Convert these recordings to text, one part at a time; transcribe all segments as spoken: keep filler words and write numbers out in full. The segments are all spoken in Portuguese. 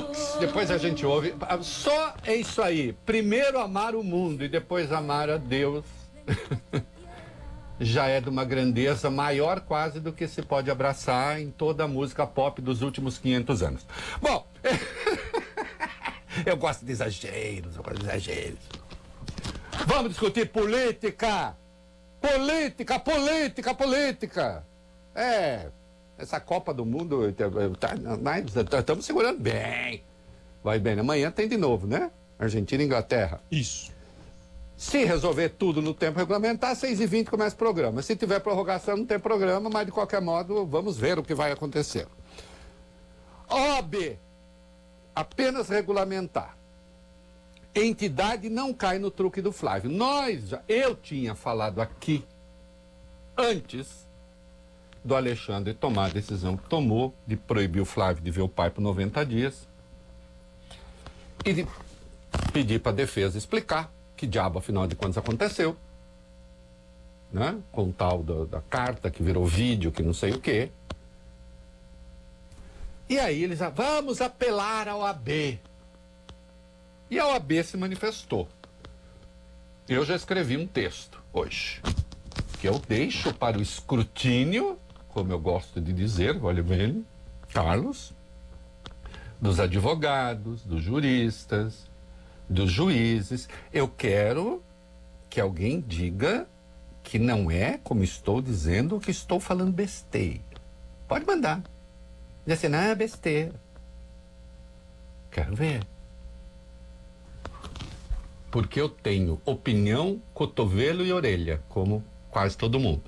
Putz, depois a gente ouve. Só é isso aí. Primeiro amar o mundo e depois amar a Deus. Já é de uma grandeza maior quase do que se pode abraçar em toda a música pop dos últimos quinhentos anos. Bom, eu gosto de exageros, eu gosto de exageros. Vamos discutir política! Política, política, política! É, essa Copa do Mundo, tá, mas estamos segurando bem. Vai bem, amanhã tem de novo, né? Argentina e Inglaterra. Isso. Se resolver tudo no tempo regulamentar, seis e vinte começa o programa. Se tiver prorrogação, não tem programa, mas de qualquer modo, vamos ver o que vai acontecer. O B, apenas regulamentar. Entidade não cai no truque do Flávio. Nós, já, eu tinha falado aqui, antes do Alexandre tomar a decisão que tomou, de proibir o Flávio de ver o pai por noventa dias, e de pedir para a defesa explicar que diabo, afinal de contas, aconteceu, né? Com o tal da, da carta que virou vídeo, que não sei o quê. E aí eles, vamos apelar à O A B. E a O A B se manifestou. Eu já escrevi um texto hoje, que eu deixo para o escrutínio, como eu gosto de dizer, olha bem, Carlos, dos advogados, dos juristas, dos juízes. Eu quero que alguém diga que não é, como estou dizendo, que estou falando besteira. Pode mandar. Diz assim, não é besteira. Quero ver. Porque eu tenho opinião, cotovelo e orelha, como quase todo mundo.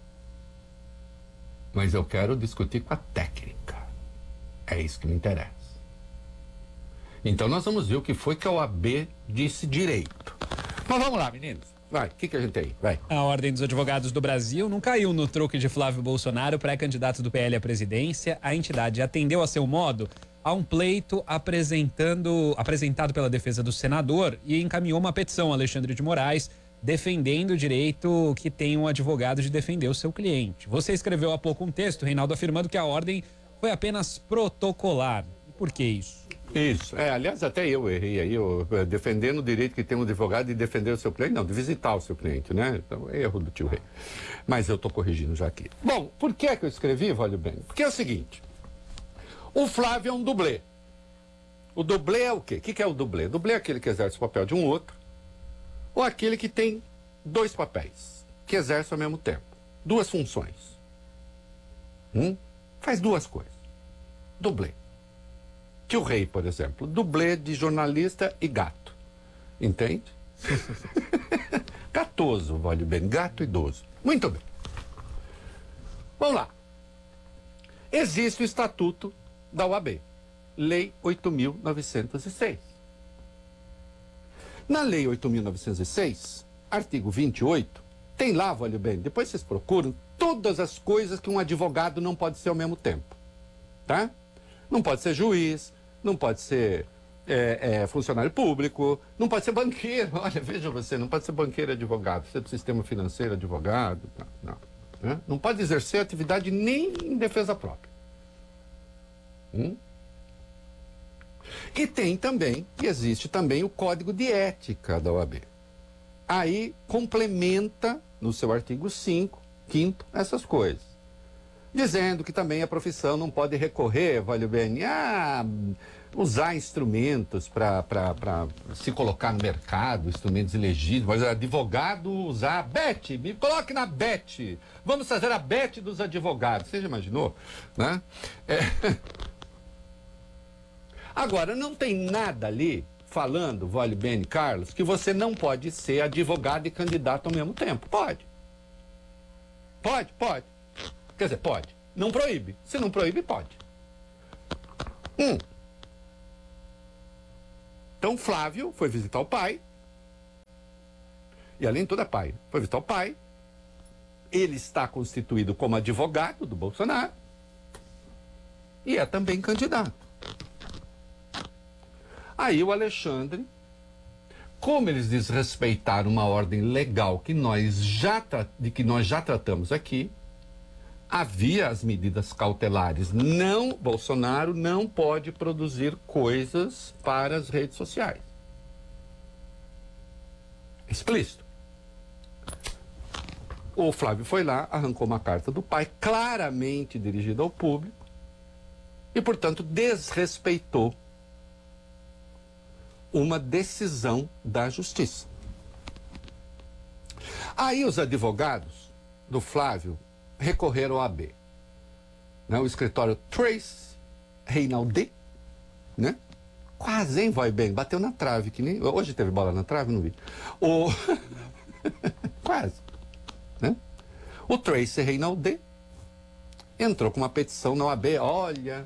Mas eu quero discutir com a técnica. É isso que me interessa. Então nós vamos ver o que foi que a O A B disse direito. Mas vamos lá, meninos. Vai, o que, que a gente tem? Vai. A Ordem dos Advogados do Brasil não caiu no truque de Flávio Bolsonaro, pré-candidato do P L à presidência. A entidade atendeu a seu modo a um pleito apresentando, apresentado pela defesa do senador e encaminhou uma petição a Alexandre de Moraes, defendendo o direito que tem um advogado de defender o seu cliente. Você escreveu há pouco um texto, Reinaldo, afirmando que a ordem foi apenas protocolar. E por que isso? Isso. É, aliás, até eu errei aí, eu, defendendo o direito que tem um advogado de defender o seu cliente, não, de visitar o seu cliente, né? Então, é erro do tio Rei. Mas eu estou corrigindo já aqui. Bom, por que é que eu escrevi, Vale bem? Porque é o seguinte, o Flávio é um dublê. O dublê é o quê? O que, que é o dublê? O dublê é aquele que exerce o papel de um outro, ou aquele que tem dois papéis, que exerce ao mesmo tempo. Duas funções. Hum? Faz duas coisas. Dublê. Tio Rei, por exemplo, dublê de jornalista e gato. Entende? Gatoso, vale bem, gato idoso. Muito bem. Vamos lá. Existe o Estatuto da O A B, Lei oito mil novecentos e seis. Na Lei oito mil novecentos e seis, artigo vinte e oito, tem lá, vale bem, depois vocês procuram, todas as coisas que um advogado não pode ser ao mesmo tempo. Tá? Não pode ser juiz, não pode ser é, é, funcionário público, não pode ser banqueiro. Olha, veja você, não pode ser banqueiro e advogado, ser do sistema financeiro advogado. Não, não, né? Não pode exercer atividade nem em defesa própria. Hum? E tem também, e existe também o Código de Ética da O A B. Aí complementa no seu artigo cinco, quinto, essas coisas. Dizendo que também a profissão não pode recorrer, vale bem, a usar instrumentos para se colocar no mercado, instrumentos ilegítimos, mas advogado usar a B E T, me coloque na B E T, vamos fazer a B E T dos advogados, você já imaginou? Né? É. Agora, não tem nada ali falando, vale bem, Carlos, que você não pode ser advogado e candidato ao mesmo tempo. Pode. Pode, pode. Quer dizer, pode. Não proíbe. Se não proíbe, pode. Um. Então, Flávio foi visitar o pai. E além de tudo é pai. Foi visitar o pai. Ele está constituído como advogado do Bolsonaro. E é também candidato. Aí o Alexandre, como eles desrespeitaram uma ordem legal que nós já, de que nós já tratamos aqui, havia as medidas cautelares. Não, Bolsonaro não pode produzir coisas para as redes sociais. Explícito. O Flávio foi lá, arrancou uma carta do pai, claramente dirigida ao público, e, portanto, desrespeitou uma decisão da justiça. Aí os advogados do Flávio recorreram ao A B. Né? O escritório Trace Reinaldi, né? Quase, hein, vai bem, bateu na trave, que nem... Hoje teve bola na trave, não vi. O... Quase. Né? O Trace Reinaldi entrou com uma petição na O A B. Olha,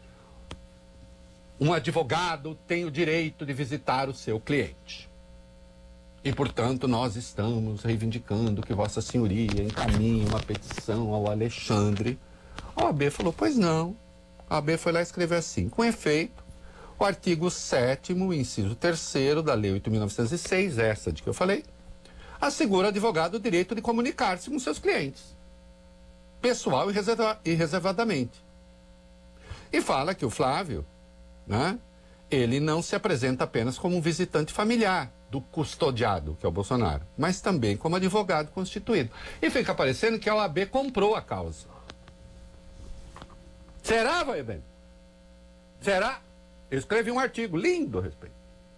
um advogado tem o direito de visitar o seu cliente. E, portanto, nós estamos reivindicando que Vossa Senhoria encaminhe uma petição ao Alexandre. A O A B falou, pois não. A O A B foi lá e escreveu assim, com efeito, o artigo sétimo, inciso terceiro da Lei oito mil novecentos e seis, essa de que eu falei, assegura ao advogado o direito de comunicar-se com seus clientes, pessoal e, reserva, e reservadamente. E fala que o Flávio, né, ele não se apresenta apenas como um visitante familiar do custodiado, que é o Bolsonaro, mas também como advogado constituído. E fica parecendo que a O A B comprou a causa. Será, vai bem? Será? Eu escrevi um artigo lindo a respeito.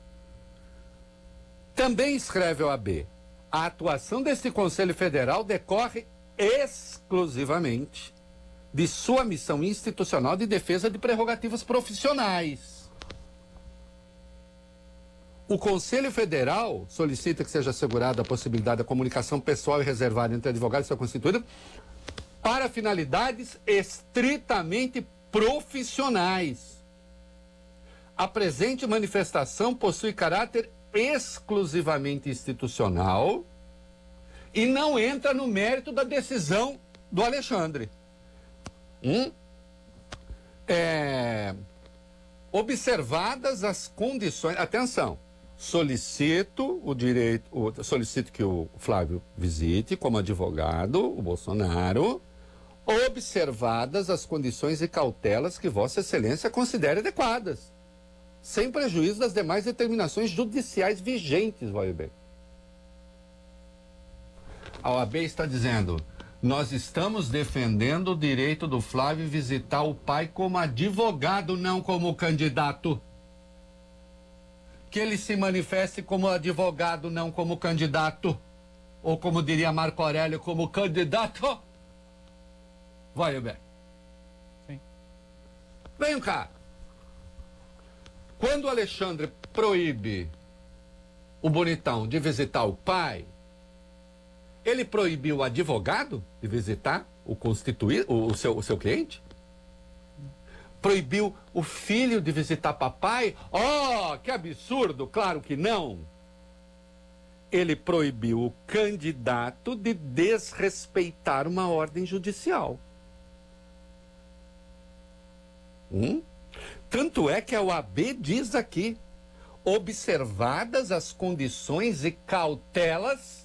Também escreve a O A B. A atuação deste Conselho Federal decorre exclusivamente de sua missão institucional de defesa de prerrogativas profissionais. O Conselho Federal solicita que seja assegurada a possibilidade da comunicação pessoal e reservada entre advogados e seu constituído para finalidades estritamente profissionais. A presente manifestação possui caráter exclusivamente institucional e não entra no mérito da decisão do Alexandre. Hum? É, observadas as condições... Atenção, solicito o direito... O, solicito que o Flávio visite como advogado o Bolsonaro, observadas as condições e cautelas que Vossa Excelência considere adequadas, sem prejuízo das demais determinações judiciais vigentes, vai bem. A O A B está dizendo, nós estamos defendendo o direito do Flávio visitar o pai como advogado, não como candidato. Que ele se manifeste como advogado, não como candidato. Ou como diria Marco Aurélio, como candidato. Vai bem. Sim. Venham cá. Quando o Alexandre proíbe o bonitão de visitar o pai, ele proibiu o advogado de visitar o constituído, o, o, seu, o seu cliente? Proibiu o filho de visitar papai? Oh, que absurdo! Claro que não. Ele proibiu o candidato de desrespeitar uma ordem judicial. Hum? Tanto é que a O A B diz aqui, observadas as condições e cautelas,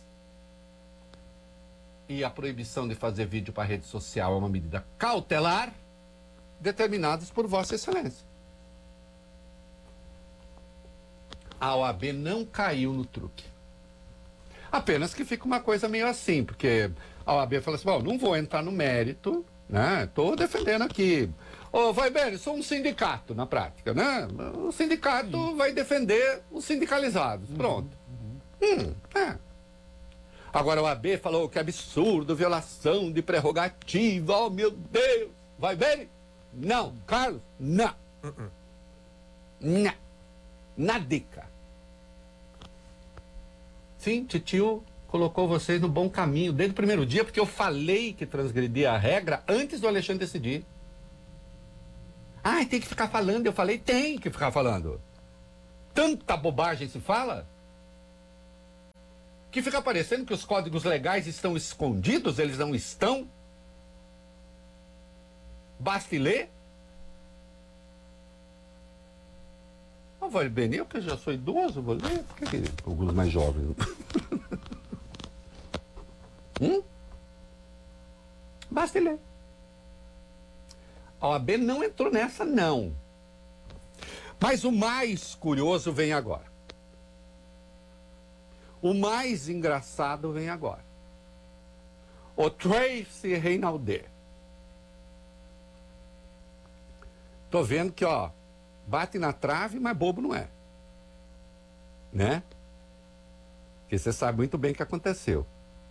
e a proibição de fazer vídeo para rede social é uma medida cautelar, determinadas por Vossa Excelência. A O A B não caiu no truque. Apenas que fica uma coisa meio assim, porque a O A B fala assim, bom, não vou entrar no mérito, né? Estou defendendo aqui. Ô, oh, vai bem, sou um sindicato na prática, né? O sindicato Sim. vai defender os sindicalizados. Uhum, Pronto. Uhum. Hum, é. Agora o A B falou que absurdo, violação de prerrogativa, oh meu Deus. Vai bem? Não. Carlos? Não. Uhum. Não. Nadica. Sim, titio colocou vocês no bom caminho desde o primeiro dia, porque eu falei que transgredia a regra antes do Alexandre decidir. Ah, tem que ficar falando. Eu falei, tem que ficar falando. Tanta bobagem se fala que fica parecendo que os códigos legais estão escondidos, eles não estão. Basta ler. Ah, vai bem, eu que já sou idoso, vou ler. Por que, que alguns mais jovens? hum? Basta ler. A O A B não entrou nessa, não. Mas o mais curioso vem agora. O mais engraçado vem agora. O Tracy Reinaldi. Tô vendo que, ó, bate na trave, mas bobo não é. Né? Porque você sabe muito bem o que aconteceu.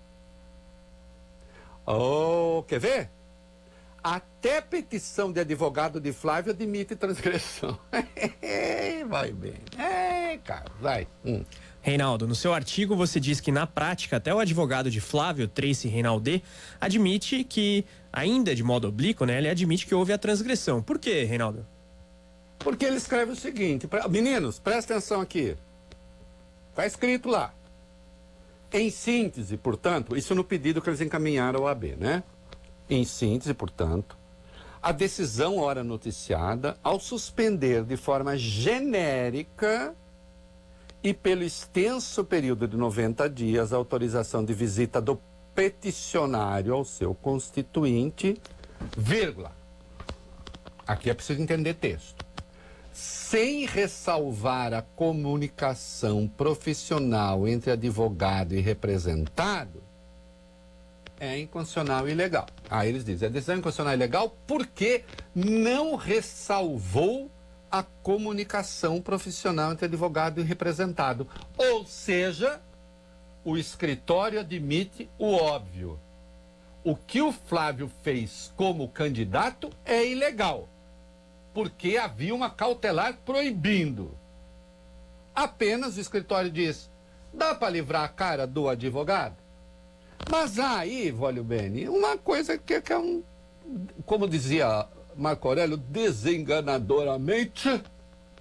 Oh, quer ver? Até petição de advogado de Flávio admite transgressão. Vai bem. É, cara, vai. Hum. Reinaldo, no seu artigo você diz que na prática até o advogado de Flávio, Tracy Reinaldi, admite que, ainda de modo oblíquo, né, ele admite que houve a transgressão. Por quê, Reinaldo? Porque ele escreve o seguinte, pra... meninos, presta atenção aqui. Está escrito lá. Em síntese, portanto, isso no pedido que eles encaminharam ao A B, né? Em síntese, portanto, a decisão ora noticiada, ao suspender de forma genérica e pelo extenso período de noventa dias a autorização de visita do peticionário ao seu constituinte, vírgula. Aqui é preciso entender texto. Sem ressalvar a comunicação profissional entre advogado e representado, é inconstitucional e ilegal. Aí eles dizem, a decisão é inconstitucional e ilegal porque não ressalvou a comunicação profissional entre advogado e representado. Ou seja, o escritório admite o óbvio. O que o Flávio fez como candidato é ilegal, porque havia uma cautelar proibindo. Apenas o escritório diz, dá para livrar a cara do advogado? Mas aí, Vólio Bene, uma coisa que, que é um, como dizia Marco Aurélio, desenganadoramente,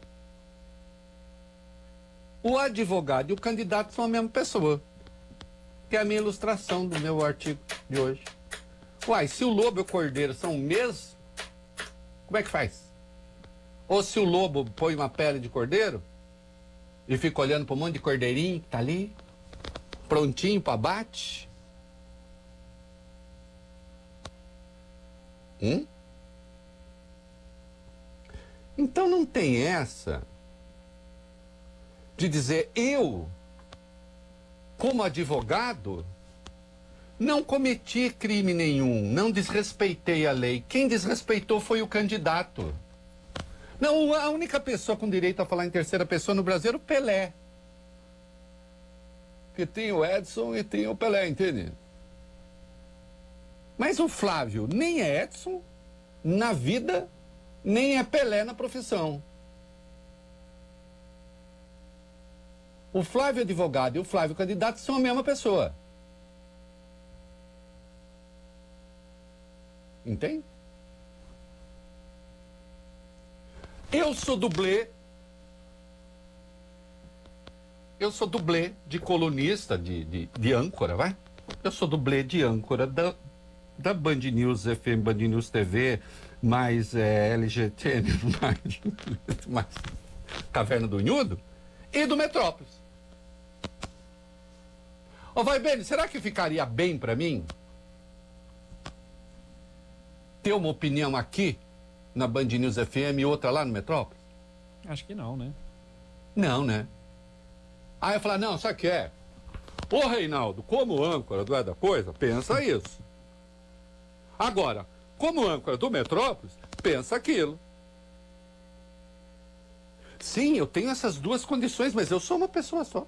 o advogado e o candidato são a mesma pessoa. Que é a minha ilustração do meu artigo de hoje. Uai, se o lobo e o cordeiro são o mesmo, como é que faz? Ou se o lobo põe uma pele de cordeiro e fica olhando para um monte de cordeirinho que tá ali, prontinho para abate? Hum? Então não tem essa de dizer, eu, como advogado, não cometi crime nenhum, não desrespeitei a lei. Quem desrespeitou foi o candidato. Não, a única pessoa com direito a falar em terceira pessoa no Brasil era o Pelé. Porque tem o Edson e tem o Pelé, entende? Mas o Flávio nem é Edson na vida, nem é Pelé na profissão. O Flávio advogado e o Flávio candidato são a mesma pessoa. Entende? Eu sou dublê. Eu sou dublê de colunista, de, de, de âncora, vai? Eu sou dublê de âncora da, da Band News F M, Band News T V, mais é, L G T N, mais, mais Caverna do Unhudo e do Metrópolis. Ô, vai bem, será que ficaria bem para mim ter uma opinião aqui na Band News F M e outra lá no Metrópolis? Acho que não, né? Não, né? Aí eu falar, não, sabe o que é? Ô, Reinaldo, como âncora do É da Coisa, pensa isso. Agora, como âncora do Metrópolis, pensa aquilo. Sim, eu tenho essas duas condições, mas eu sou uma pessoa só.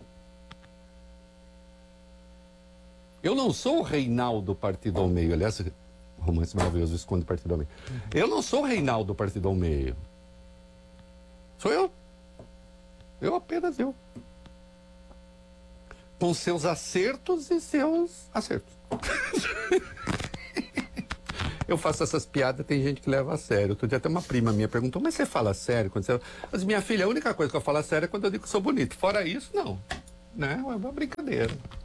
Eu não sou o Reinaldo Partido ao Meio. Aliás, romance maravilhoso, esconde Partido ao Meio. Eu não sou o Reinaldo Partido ao Meio. Sou eu. Eu apenas eu. Com seus acertos e seus acertos. Eu faço essas piadas, tem gente que leva a sério. Outro dia até uma prima minha perguntou, mas você fala sério? Quando você... Mas minha filha, a única coisa que eu falo a sério é quando eu digo que sou bonito. Fora isso, não. Né? É uma brincadeira.